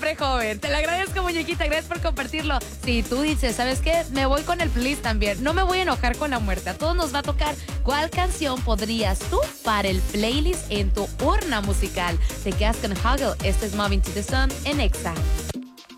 muere joven. Te lo agradezco, muñequita. Gracias por compartirlo. Si tú dices, ¿sabes qué? Me voy con el please también. No me voy a enojar con la muerte. A todos nos va a tocar. ¿Cuál canción podrías tú para el playlist en tu urna musical? Te quedas con Huggle. Este es Moving to the Sun en Exa.